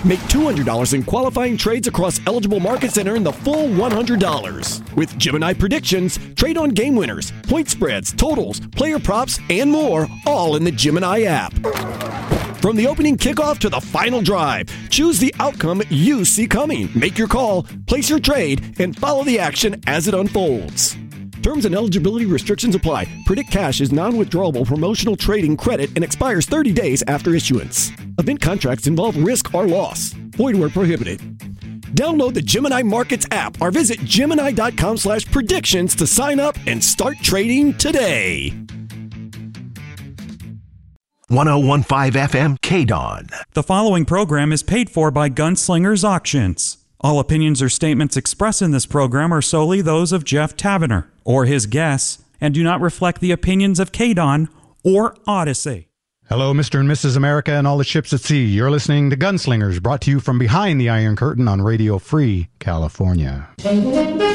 Make $200 in qualifying trades across eligible markets and earn the full $100. With Gemini Predictions, trade on game winners, point spreads, totals, player props, and more, all in the Gemini app. From the opening kickoff to the final drive, choose the outcome you see coming. Make your call, place your trade, and follow the action as it unfolds. Terms and eligibility restrictions apply. Predict Cash is non-withdrawable promotional trading credit and expires 30 days after issuance. Event contracts involve risk or loss. Void where prohibited. Download the Gemini Markets app or visit Gemini.com/predictions to sign up and start trading today. 1015 FM KDON. The following program is paid for by Gunslingers Auctions. All opinions or statements expressed in this program are solely those of Jeff Tavener or his guests and do not reflect the opinions of KDON or Odyssey. Hello, Mr. and Mrs. America and all the ships at sea. You're listening to Gunslingers, brought to you from behind the Iron Curtain on Radio Free California.